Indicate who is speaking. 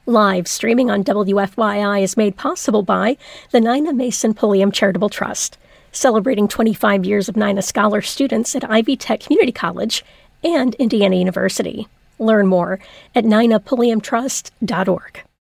Speaker 1: Live streaming on WFYI is made possible by the Nina Mason Pulliam Charitable Trust, celebrating 25 years of Nina Scholar students at Ivy Tech Community College and Indiana University. Learn more at ninapulliamtrust.org.